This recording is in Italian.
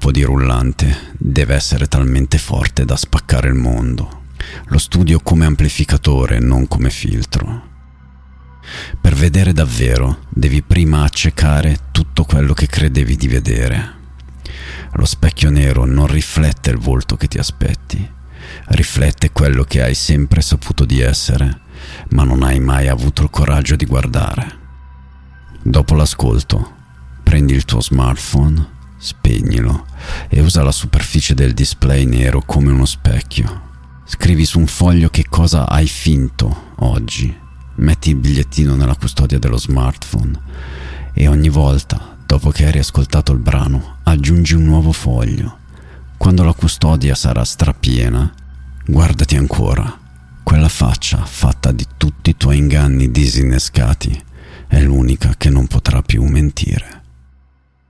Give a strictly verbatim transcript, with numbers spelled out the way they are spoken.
colpo di rullante deve essere talmente forte da spaccare il mondo. Lo studio come amplificatore, non come filtro. Per vedere davvero, devi prima accecare tutto quello che credevi di vedere. Lo specchio nero non riflette il volto che ti aspetti, riflette quello che hai sempre saputo di essere, ma non hai mai avuto il coraggio di guardare. Dopo l'ascolto, prendi il tuo smartphone, spegnilo e usa la superficie del display nero come uno specchio. Scrivi su un foglio che cosa hai finto oggi, metti il bigliettino nella custodia dello smartphone e ogni volta, dopo che hai riascoltato il brano, aggiungi un nuovo foglio. Quando la custodia sarà strapiena, guardati ancora. Quella faccia fatta di tutti i tuoi inganni disinnescati è l'unica che non potrà più mentire.